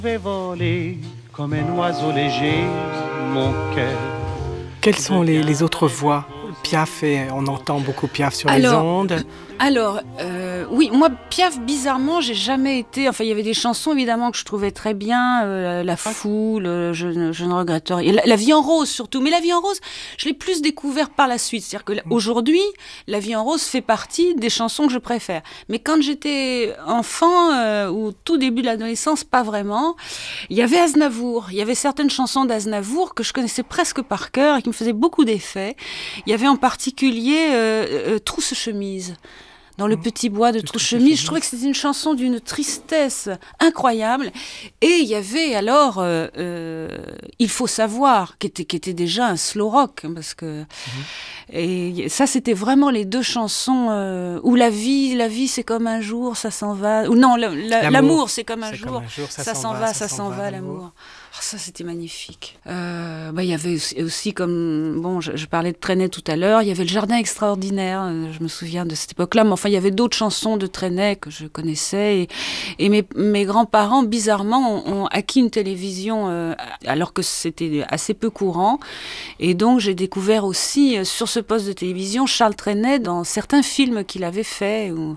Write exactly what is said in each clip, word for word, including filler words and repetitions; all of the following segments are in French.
Je vais voler comme un oiseau léger, mon cœur. Quelles sont les, les autres voix? Piaf, et on entend beaucoup Piaf sur alors, les ondes. Alors, euh, oui, moi, Piaf, bizarrement, j'ai jamais été... Enfin, il y avait des chansons, évidemment, que je trouvais très bien. Euh, la foule, euh, je, ne- je ne regrette rien. La, la vie en rose, surtout. Mais La vie en rose, je l'ai plus découvert par la suite. C'est-à-dire que là, aujourd'hui, La vie en rose fait partie des chansons que je préfère. Mais quand j'étais enfant, euh, ou tout début de l'adolescence, pas vraiment. Il y avait Aznavour. Il y avait certaines chansons d'Aznavour que je connaissais presque par cœur et qui me faisaient beaucoup d'effet. Il y avait en particulier euh, euh, Trousse chemise. Dans le petit bois de Trousse chemise, je trouvais que c'était une chanson d'une tristesse incroyable. Et il y avait alors euh, euh, Il faut savoir, qui était, qui était déjà un slow rock, hein, parce que mmh. et ça c'était vraiment les deux chansons euh, où la vie, la vie c'est comme un jour, ça s'en va. Ou non, la, la, l'amour, l'amour c'est comme un, c'est jour, comme un jour, ça, ça s'en s'en va, va, ça ça s'en s'en va, va, l'amour. l'amour. Oh, ça c'était magnifique. Euh, bah, il y avait aussi, aussi comme bon, je, je parlais de Trenet tout à l'heure, il y avait Le Jardin extraordinaire. euh, Je me souviens de cette époque-là, mais enfin il y avait d'autres chansons de Trenet que je connaissais et, et mes, mes grands-parents bizarrement ont, ont acquis une télévision euh, alors que c'était assez peu courant et donc j'ai découvert aussi euh, sur ce poste de télévision Charles Trenet dans certains films qu'il avait fait où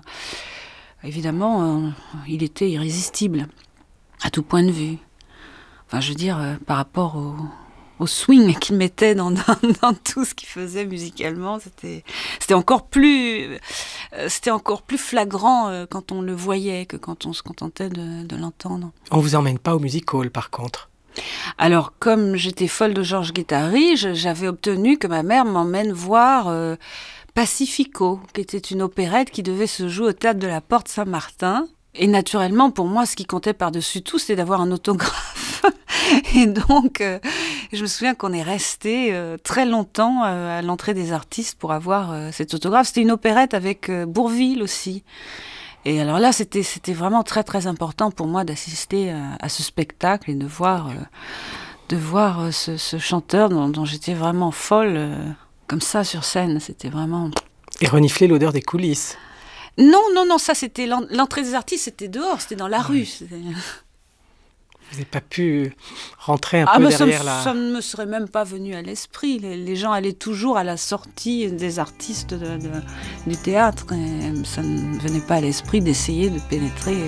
évidemment euh, il était irrésistible à tout point de vue. Enfin, je veux dire, euh, par rapport au, au swing qu'il mettait dans, dans, dans tout ce qu'il faisait musicalement, c'était, c'était encore plus, euh, c'était encore plus flagrant euh, quand on le voyait que quand on se contentait de, de l'entendre. On vous emmène pas au music hall, par contre. Alors, comme j'étais folle de Georges Guettari, je- j'avais obtenu que ma mère m'emmène voir euh, Pacifico, qui était une opérette qui devait se jouer au théâtre de la Porte Saint-Martin. Et naturellement, pour moi, ce qui comptait par-dessus tout, c'était d'avoir un autographe. Et donc, euh, je me souviens qu'on est resté euh, très longtemps euh, à l'entrée des artistes pour avoir euh, cet autographe. C'était une opérette avec euh, Bourvil aussi. Et alors là, c'était, c'était vraiment très, très important pour moi d'assister à, à ce spectacle et de voir, euh, de voir euh, ce, ce chanteur dont, dont j'étais vraiment folle, euh, comme ça, sur scène. C'était vraiment... Et renifler l'odeur des coulisses. Non, non, non, ça, c'était l'en- l'entrée des artistes, c'était dehors, c'était dans la rue. C'était... Vous n'avez pas pu rentrer un Ah, peu mais ça, me- derrière la... ça ne me serait même pas venu à l'esprit. Les, les gens allaient toujours à la sortie des artistes de- de- du théâtre. Et ça ne venait pas à l'esprit d'essayer de pénétrer